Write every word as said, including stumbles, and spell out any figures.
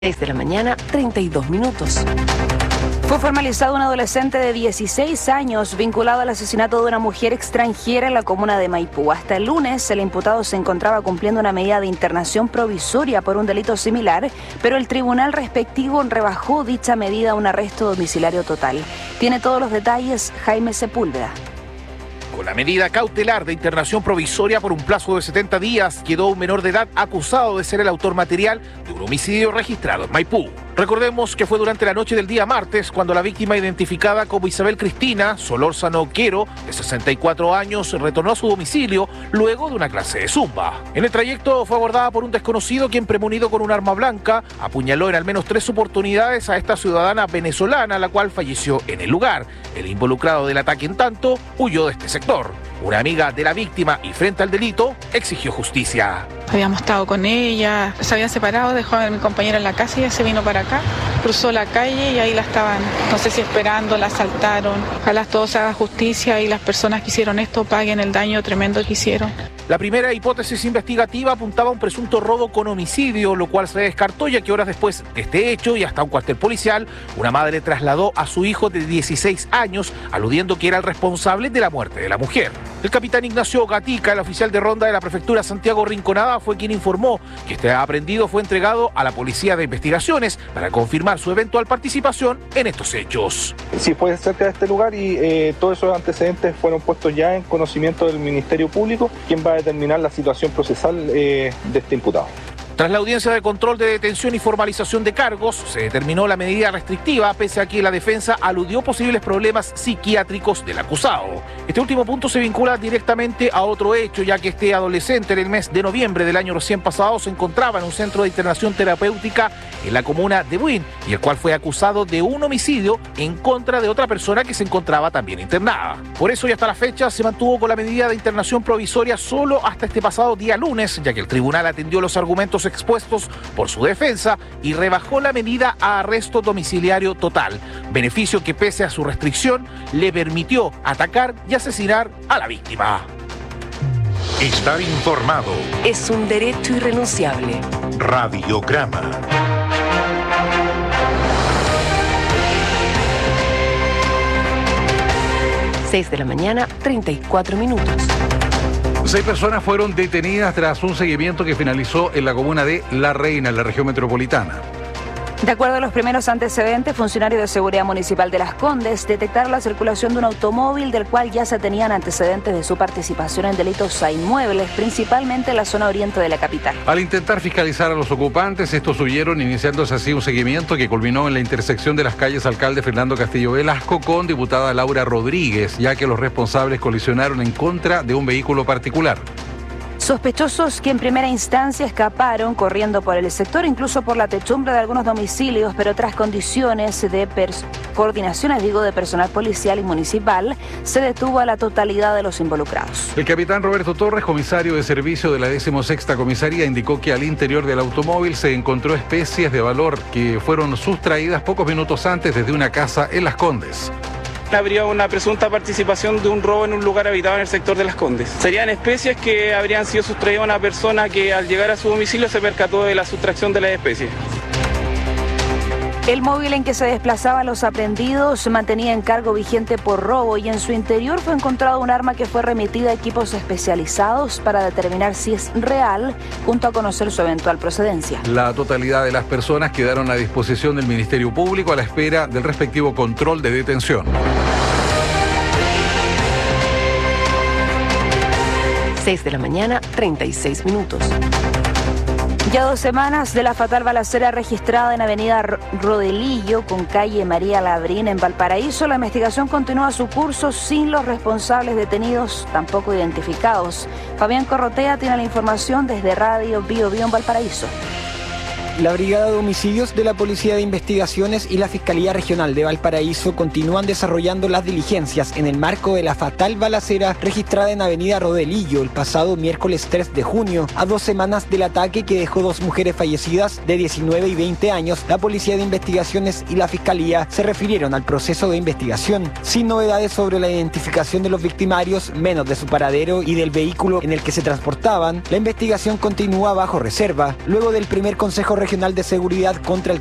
seis de la mañana, treinta y dos minutos. Fue formalizado un adolescente de dieciséis años vinculado al asesinato de una mujer extranjera en la comuna de Maipú. Hasta el lunes, el imputado se encontraba cumpliendo una medida de internación provisoria por un delito similar, pero el tribunal respectivo rebajó dicha medida a un arresto domiciliario total. Tiene todos los detalles Jaime Sepúlveda. Con la medida cautelar de internación provisoria por un plazo de setenta días, quedó un menor de edad acusado de ser el autor material de un homicidio registrado en Maipú. Recordemos que fue durante la noche del día martes cuando la víctima, identificada como Isabel Cristina Solórzano Quero, de sesenta y cuatro años, retornó a su domicilio luego de una clase de zumba. En el trayecto fue abordada por un desconocido quien, premonido con un arma blanca, apuñaló en al menos tres oportunidades a esta ciudadana venezolana, la cual falleció en el lugar. El involucrado del ataque, en tanto, huyó de este sector. Una amiga de la víctima y frente al delito exigió justicia. Habíamos estado con ella, se habían separado, dejó a mi compañera en la casa y ella se vino para acá, cruzó la calle y ahí la estaban, no sé si esperando, la asaltaron. Ojalá todo se haga justicia y las personas que hicieron esto paguen el daño tremendo que hicieron. La primera hipótesis investigativa apuntaba a un presunto robo con homicidio, lo cual se descartó, ya que horas después de este hecho y hasta un cuartel policial, una madre trasladó a su hijo de dieciséis años, aludiendo que era el responsable de la muerte de la mujer. El capitán Ignacio Gatica, el oficial de ronda de la prefectura Santiago Rinconada, fue quien informó que este aprehendido fue entregado a la Policía de Investigaciones para confirmar su eventual participación en estos hechos. Sí, fue cerca de este lugar y eh, todos esos antecedentes fueron puestos ya en conocimiento del Ministerio Público, quien va a determinar la situación procesal eh, de este imputado. Tras la audiencia de control de detención y formalización de cargos, se determinó la medida restrictiva, pese a que la defensa aludió posibles problemas psiquiátricos del acusado. Este último punto se vincula directamente a otro hecho, ya que este adolescente en el mes de noviembre del año recién pasado se encontraba en un centro de internación terapéutica en la comuna de Buin, y el cual fue acusado de un homicidio en contra de otra persona que se encontraba también internada. Por eso y hasta la fecha se mantuvo con la medida de internación provisoria solo hasta este pasado día lunes, ya que el tribunal atendió los argumentos expuestos por su defensa y rebajó la medida a arresto domiciliario total, beneficio que, pese a su restricción, le permitió atacar y asesinar a la víctima. Estar informado Es un derecho irrenunciable. Radiograma. seis de la mañana, treinta y cuatro minutos. Seis personas fueron detenidas tras un seguimiento que finalizó en la comuna de La Reina, en la región metropolitana. De acuerdo a los primeros antecedentes, funcionarios de seguridad municipal de Las Condes detectaron la circulación de un automóvil del cual ya se tenían antecedentes de su participación en delitos a inmuebles, principalmente en la zona oriente de la capital. Al intentar fiscalizar a los ocupantes, estos huyeron, iniciándose así un seguimiento que culminó en la intersección de las calles Alcalde Fernando Castillo Velasco con diputada Laura Rodríguez, ya que los responsables colisionaron en contra de un vehículo particular. Sospechosos que en primera instancia escaparon corriendo por el sector, incluso por la techumbre de algunos domicilios, pero tras condiciones de coordinaciones, digo, de personal policial y municipal, se detuvo a la totalidad de los involucrados. El capitán Roberto Torres, comisario de servicio de la decimosexta comisaría, indicó que al interior del automóvil se encontró especies de valor que fueron sustraídas pocos minutos antes desde una casa en Las Condes. Habría una presunta participación de un robo en un lugar habitado en el sector de Las Condes. Serían especies que habrían sido sustraídas a una persona que al llegar a su domicilio se percató de la sustracción de las especies. El móvil en que se desplazaban los aprehendidos se mantenía en cargo vigente por robo y en su interior fue encontrado un arma que fue remitida a equipos especializados para determinar si es real, junto a conocer su eventual procedencia. La totalidad de las personas quedaron a disposición del Ministerio Público a la espera del respectivo control de detención. seis de la mañana, treinta y seis minutos. Ya dos semanas de la fatal balacera registrada en Avenida Rodelillo con calle María Labrín en Valparaíso, la investigación continúa su curso sin los responsables detenidos tampoco identificados. Fabián Corrotea tiene la información desde Radio Bio Bio en Valparaíso. La Brigada de Homicidios de la Policía de Investigaciones y la Fiscalía Regional de Valparaíso continúan desarrollando las diligencias en el marco de la fatal balacera registrada en Avenida Rodelillo el pasado miércoles tres de junio. A dos semanas del ataque que dejó dos mujeres fallecidas de diecinueve y veinte años, la Policía de Investigaciones y la Fiscalía se refirieron al proceso de investigación, sin novedades sobre la identificación de los victimarios, menos de su paradero y del vehículo en el que se transportaban. La investigación continúa bajo reserva. Luego del primer consejo Regional de Seguridad contra el